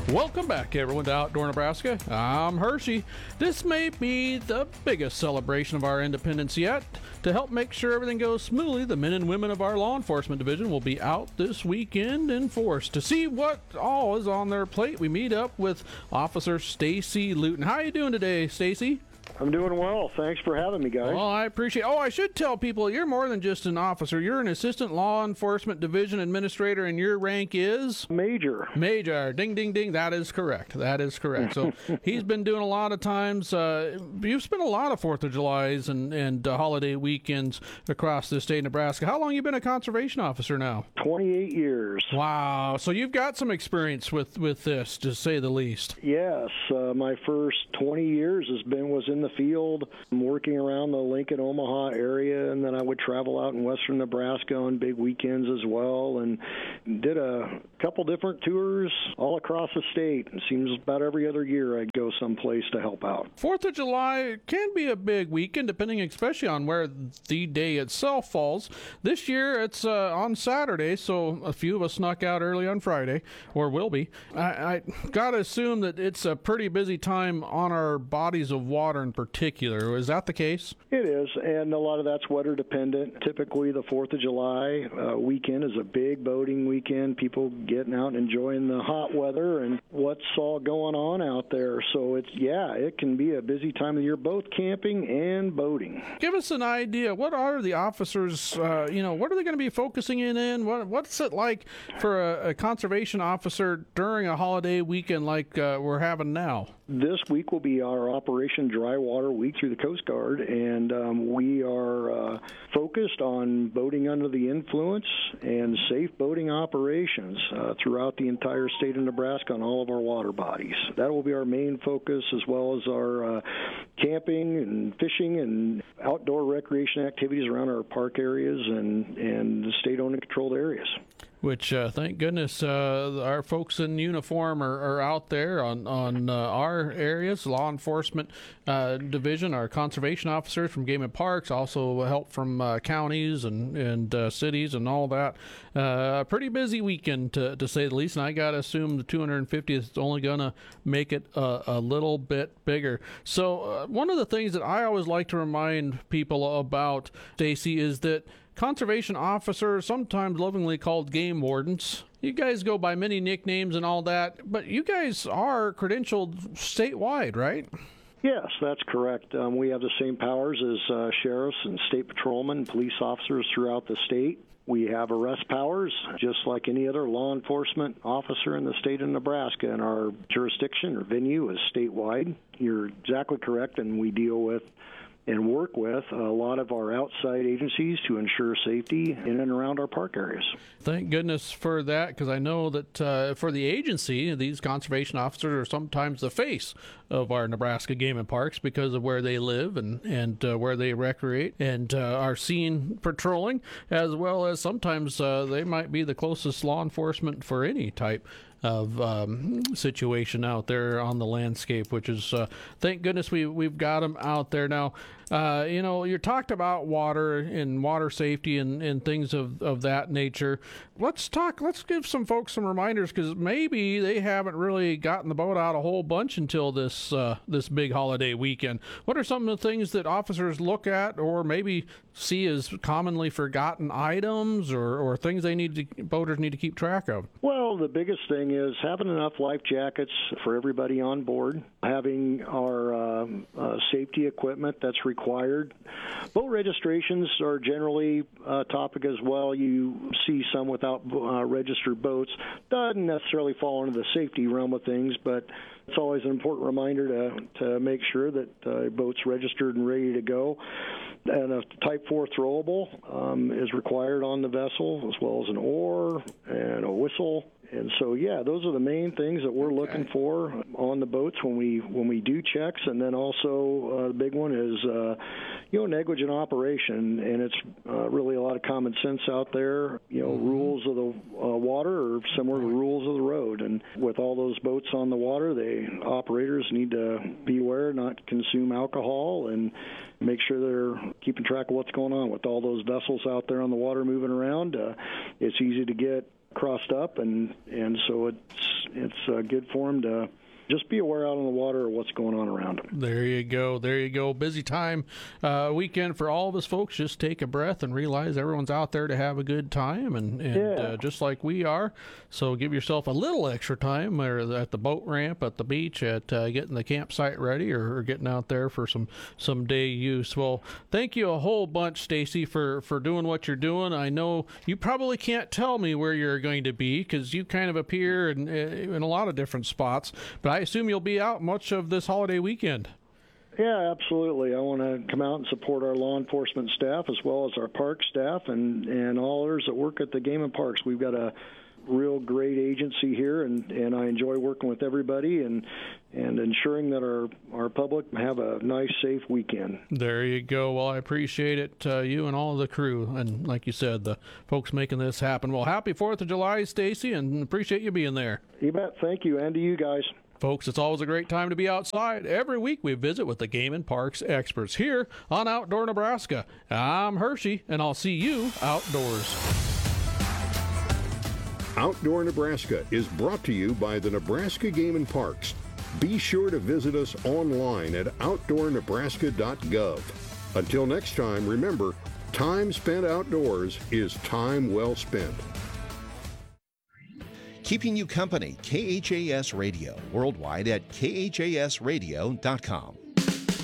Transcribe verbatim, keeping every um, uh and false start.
Welcome back, everyone, to Outdoor Nebraska. I'm Hershey. This may be the biggest celebration of our independence yet. To help make sure everything goes smoothly, the men and women of our law enforcement division will be out this weekend in force. To see what all is on their plate, we meet up with Officer Stacy Luton. How are you doing today, Stacy? I'm doing well. Thanks for having me, guys. Well, I appreciate Oh, I should tell people you're more than just an officer. You're an assistant law enforcement division administrator, and your rank is? Major. Major. Ding, ding, ding. That is correct. That is correct. So he's been doing a lot of times. Uh, you've spent a lot of fourth of Julys and, and uh, holiday weekends across the state of Nebraska. How long have you been a conservation officer now? twenty-eight years. Wow. So you've got some experience with, with this, to say the least. Yes. Uh, my first twenty years has been was in the field, working around the Lincoln, Omaha area, and then I would travel out in western Nebraska on big weekends as well, and did a couple different tours all across the state. It seems about every other year I'd go someplace to help out. Fourth of July can be a big weekend, depending especially on where the day itself falls. This year it's uh, on Saturday, so a few of us snuck out early on Friday, or will be. I, I gotta assume that it's a pretty busy time on our bodies of water in particular. Is that the case? It is, and a lot of that's weather dependent. Typically the fourth of July uh, weekend is a big boating weekend, people getting out and enjoying the hot weather and what's all going on out there. So it's, yeah, it can be a busy time of year, both camping and boating. Give us an idea. What are the officers, uh, you know, what are they going to be focusing in? in? What, what's it like for a, a conservation officer during a holiday weekend like uh, we're having now? This week will be our Operation Dry Water Week through the Coast Guard, and um, we are uh, focused on boating under the influence and safe boating operations uh, throughout the entire state of Nebraska on all of our water bodies. That will be our main focus, as well as our uh, camping and fishing and outdoor recreation activities around our park areas and, and the state-owned and controlled areas. Which, uh, thank goodness, uh, our folks in uniform are, are out there on, on uh, our areas, law enforcement uh, division, our conservation officers from Game and Parks, also help from uh, counties and, and uh, cities and all that. Uh, a pretty busy weekend, to, to say the least, and I got to assume the two hundred fiftieth is only going to make it a, a little bit bigger. So uh, one of the things that I always like to remind people about, Stacy, is that conservation officers, sometimes lovingly called game wardens. You guys go by many nicknames and all that, but you guys are credentialed statewide, right? Yes, that's correct. Um, we have the same powers as uh, sheriffs and state patrolmen and police officers throughout the state. We have arrest powers, just like any other law enforcement officer in the state of Nebraska, and our jurisdiction or venue is statewide. You're exactly correct, and we deal with and work with a lot of our outside agencies to ensure safety in and around our park areas. Thank goodness for that, because I know that uh, for the agency, these conservation officers are sometimes the face of our Nebraska Game and Parks because of where they live and, and uh, where they recreate and uh, are seen patrolling, as well as sometimes uh, they might be the closest law enforcement for any type of um, situation out there on the landscape, which is, uh, thank goodness we, we've got them out there now. Uh, you know, you talked about water and water safety and, and things of, of that nature. Let's talk, let's give some folks some reminders, because maybe they haven't really gotten the boat out a whole bunch until this uh, this big holiday weekend. What are some of the things that officers look at or maybe see as commonly forgotten items or, or things they need to, boaters need to keep track of? Well, the biggest thing is having enough life jackets for everybody on board, having our uh, uh, safety equipment that's required. Boat registrations are generally a topic as well. You see some without uh, registered boats. Doesn't necessarily fall into the safety realm of things, but it's always an important reminder to, to make sure that uh, boat's registered and ready to go. And a Type four throwable um, is required on the vessel, as well as an oar and a whistle. And so, yeah, those are the main things that we're looking okay. for on the boats when we when we do checks. And then also uh, the big one is, uh, you know, negligent operation. And it's uh, really a lot of common sense out there. You know, mm-hmm. rules of the uh, water are similar to rules of the road. And with all those boats on the water, they operators need to be aware, not consume alcohol, and make sure they're keeping track of what's going on with all those vessels out there on the water moving around. Uh, it's easy to get crossed up, and and so it's it's uh, good for them to just be aware out on the water of what's going on around them. There you go. There you go. Busy time uh, weekend for all of us folks. Just take a breath and realize everyone's out there to have a good time, and, and Yeah. uh, just like we are. So give yourself a little extra time or at the boat ramp, at the beach, at uh, getting the campsite ready, or, or getting out there for some, some day use. Well, thank you a whole bunch, Stacy, for, for doing what you're doing. I know you probably can't tell me where you're going to be because you kind of appear in, in a lot of different spots, but I assume you'll be out much of this holiday weekend. Yeah, absolutely. I want to come out and support our law enforcement staff as well as our park staff and, and all others that work at the Game and Parks. We've got a real great agency here, and, and I enjoy working with everybody and and ensuring that our, our public have a nice, safe weekend. There you go. Well, I appreciate it, uh, you and all of the crew, and like you said, the folks making this happen. Well, happy fourth of July, Stacy, and appreciate you being there. You bet. Thank you, and to you guys. Folks, it's always a great time to be outside. Every week we visit with the Game and Parks experts here on Outdoor Nebraska. I'm Hershey, and I'll see you outdoors. Outdoor Nebraska is brought to you by the Nebraska Game and Parks. Be sure to visit us online at outdoor nebraska dot gov. Until next time, remember, time spent outdoors is time well spent. Keeping you company, K H A S Radio, worldwide at K H A S radio dot com.